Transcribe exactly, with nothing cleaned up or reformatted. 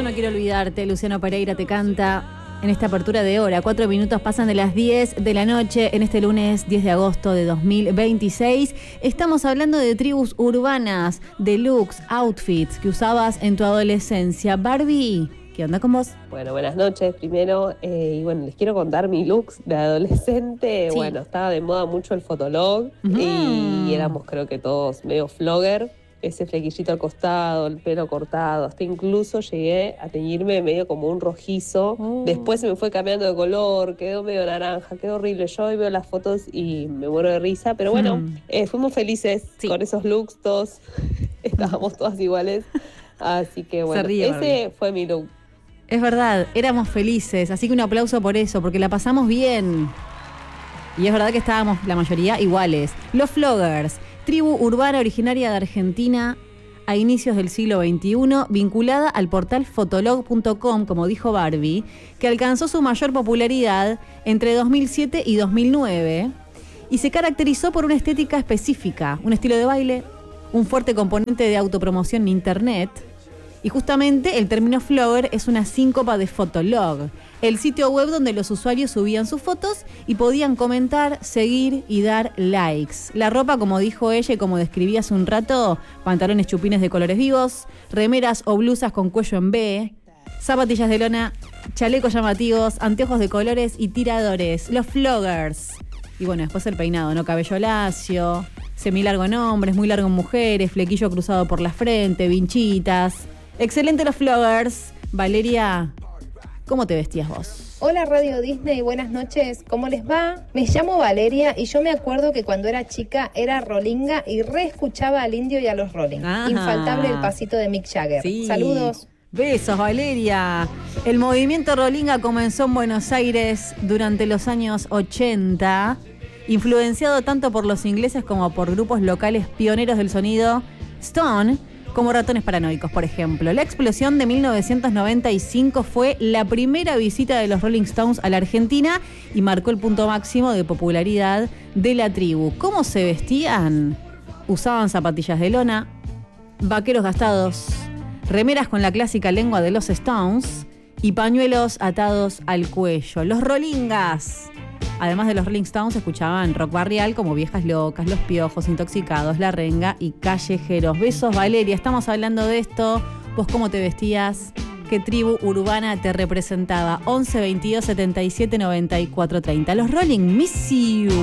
no quiero olvidarte, Luciano Pereira te canta en esta apertura de hora. Cuatro minutos pasan de las diez de la noche en este lunes diez de agosto de dos mil veintiséis. Estamos hablando de tribus urbanas, de looks, outfits que usabas en tu adolescencia. Barbie, ¿qué onda con vos? Bueno, buenas noches primero. Eh, y bueno, les quiero contar mi looks de adolescente. Sí. Bueno, estaba de moda mucho el fotolog uh-huh. y éramos creo que todos medio flogger. Ese flequillito al costado, el pelo cortado, hasta incluso llegué a teñirme medio como un rojizo. Oh. Después se me fue cambiando de color, quedó medio naranja, quedó horrible. Yo hoy veo las fotos y me muero de risa, pero bueno, hmm. eh, fuimos felices sí. con esos looks, todos estábamos todas iguales. Así que bueno, ríe, ese Barbie. Fue mi look. Es verdad, éramos felices, así que un aplauso por eso, porque la pasamos bien. Y es verdad que estábamos la mayoría iguales. Los floggers, tribu urbana originaria de Argentina a inicios del siglo veintiuno, vinculada al portal fotolog punto com, como dijo Barbie, que alcanzó su mayor popularidad entre dos mil siete y dos mil nueve y se caracterizó por una estética específica, un estilo de baile, un fuerte componente de autopromoción en internet. Y justamente el término flogger es una síncopa de Fotolog, el sitio web donde los usuarios subían sus fotos y podían comentar, seguir y dar likes. La ropa, como dijo ella y como describí hace un rato, pantalones chupines de colores vivos, remeras o blusas con cuello en B, zapatillas de lona, chalecos llamativos, anteojos de colores y tiradores. Los floggers. Y bueno, después el peinado, ¿no? Cabello lacio, semilargo en hombres, muy largo en mujeres, flequillo cruzado por la frente, vinchitas. Excelente los floggers. Valeria, ¿cómo te vestías vos? Hola Radio Disney, buenas noches, ¿cómo les va? Me llamo Valeria y yo me acuerdo que cuando era chica era rolinga y reescuchaba al Indio y a los Rolling. Ajá. Infaltable el pasito de Mick Jagger. Sí. Saludos. Besos, Valeria. El movimiento rolinga comenzó en Buenos Aires durante los años ochenta, influenciado tanto por los ingleses como por grupos locales pioneros del sonido Stone, como Ratones Paranoicos, por ejemplo. La explosión de mil novecientos noventa y cinco fue la primera visita de los Rolling Stones a la Argentina y marcó el punto máximo de popularidad de la tribu. ¿Cómo se vestían? Usaban zapatillas de lona, vaqueros gastados, remeras con la clásica lengua de los Stones y pañuelos atados al cuello. Los Rollingas. Además de los Rolling Stones, escuchaban rock barrial como Viejas Locas, Los Piojos, Intoxicados, La Renga y Callejeros. Besos, Valeria. Estamos hablando de esto. ¿Vos cómo te vestías? ¿Qué tribu urbana te representaba? once, veintidós, setenta y siete, noventa y cuatro, treinta. Los Rolling, Miss You.